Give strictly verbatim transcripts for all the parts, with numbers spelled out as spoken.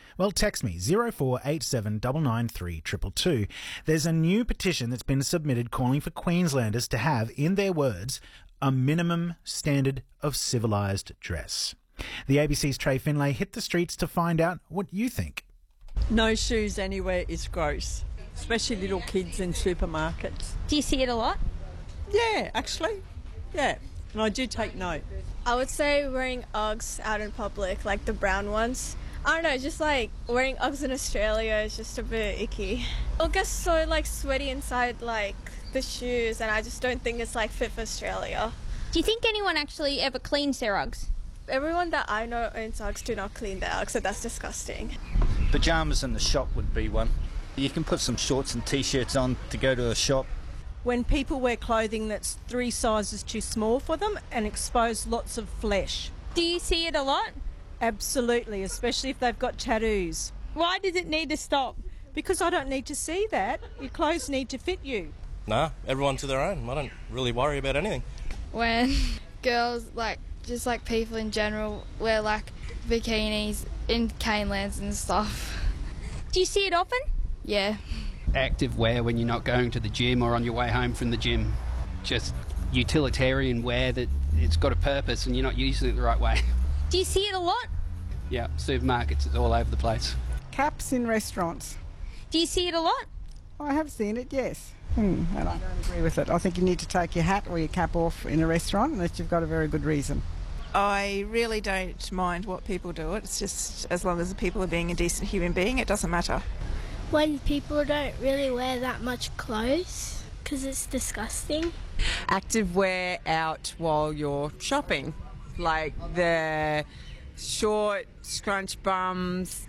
Well, text me, zero four eight seven nine nine three two two two. There's a new petition that's been submitted calling for Queenslanders to have, in their words, a minimum standard of civilised dress. The A B C's Trey Finlay hit the streets to find out what you think. No shoes anywhere is gross, especially little kids in supermarkets. Do you see it a lot? Yeah, actually, yeah, and I do take note. I would say wearing Uggs out in public, like the brown ones. I don't know, just like wearing Uggs in Australia is just a bit icky. It gets so like sweaty inside like the shoes, and I just don't think it's like fit for Australia. Do you think anyone actually ever cleans their Uggs? Everyone that I know owns Uggs do not clean their Uggs, so that's disgusting. Pyjamas in the shop would be one. You can put some shorts and t-shirts on to go to a shop. When people wear clothing that's three sizes too small for them and expose lots of flesh. Do you see it a lot? Absolutely, especially if they've got tattoos. Why does it need to stop? Because I don't need to see that. Your clothes need to fit you. Nah, everyone to their own. I don't really worry about anything. When girls, like, just like people in general, wear like bikinis in canelands and stuff. Do you see it often? Yeah. Active wear when you're not going to the gym or on your way home from the gym. Just utilitarian wear that it's got a purpose and you're not using it the right way. Do you see it a lot? Yeah, supermarkets, it's all over the place. Caps in restaurants. Do you see it a lot? I have seen it, yes. Hmm, and I don't agree with it. I think you need to take your hat or your cap off in a restaurant unless you've got a very good reason. I really don't mind what people do. It's just as long as the people are being a decent human being, it doesn't matter. When people don't really wear that much clothes because it's disgusting. Active wear out while you're shopping, like the short scrunch bums,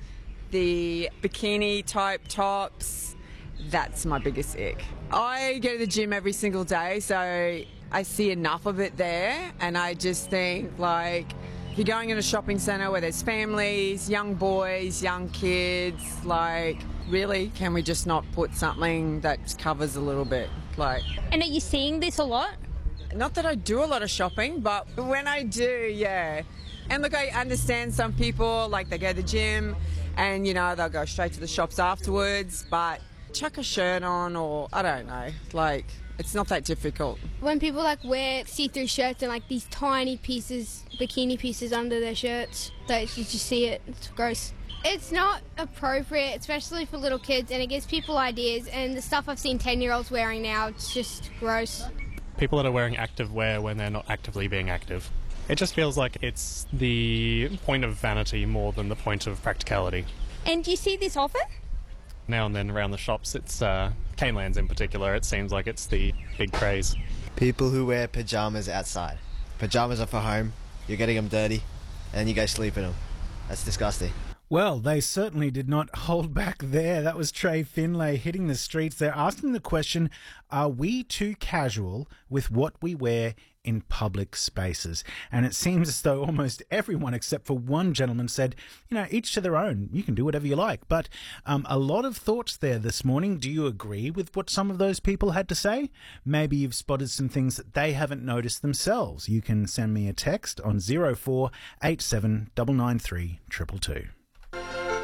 the bikini type tops. That's my biggest ick. I go to the gym every single day, so I see enough of it there, and I just think, like, if you're going in a shopping centre where there's families, young boys, young kids, like, really, can we just not put something that covers a little bit? Like, and are you seeing this a lot? Not that I do a lot of shopping, but when I do, yeah. And look, I understand some people, like, they go to the gym and, you know, they'll go straight to the shops afterwards, but chuck a shirt on, or I don't know, like, it's not that difficult. When people like wear see-through shirts and like these tiny pieces, bikini pieces under their shirts, that you just see it, it's gross. It's not appropriate, especially for little kids, and it gives people ideas, and the stuff I've seen ten-year-olds wearing now, it's just gross. People that are wearing active wear when they're not actively being active. It just feels like it's the point of vanity more than the point of practicality. And do you see this often? Now and then around the shops, it's uh, canelands in particular, it seems like it's the big craze. People who wear pyjamas outside. Pyjamas are for home, you're getting them dirty, and you go sleep in them. That's disgusting. Well, they certainly did not hold back there. That was Trey Finlay hitting the streets. They're asking the question, are we too casual with what we wear in public spaces? And it seems as though almost everyone except for one gentleman said, you know, each to their own. You can do whatever you like. But um, a lot of thoughts there this morning. Do you agree with what some of those people had to say? Maybe you've spotted some things that they haven't noticed themselves. You can send me a text on zero four eight seven nine nine three two two two.